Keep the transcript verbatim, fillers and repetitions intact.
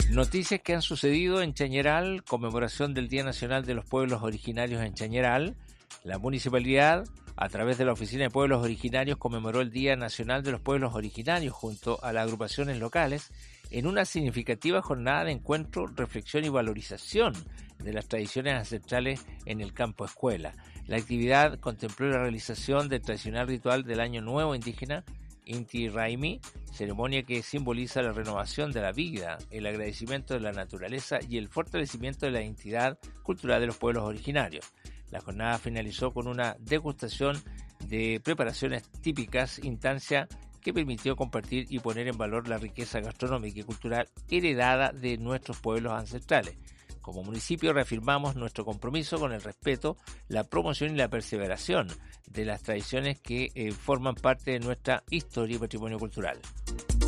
Noticias que han sucedido en Chañaral, conmemoración del Día Nacional de los Pueblos Originarios en Chañaral. La municipalidad, a través de la Oficina de Pueblos Originarios, conmemoró el Día Nacional de los Pueblos Originarios junto a las agrupaciones locales en una significativa jornada de encuentro, reflexión y valorización de las tradiciones ancestrales en el campo escuela. La actividad contempló la realización del tradicional ritual del Año Nuevo Indígena, Inti Raymi, ceremonia que simboliza la renovación de la vida, el agradecimiento de la naturaleza y el fortalecimiento de la identidad cultural de los pueblos originarios. La jornada finalizó con una degustación de preparaciones típicas, instancia que permitió compartir y poner en valor la riqueza gastronómica y cultural heredada de nuestros pueblos ancestrales. Como municipio reafirmamos nuestro compromiso con el respeto, la promoción y la perseveración de las tradiciones que eh, forman parte de nuestra historia y patrimonio cultural.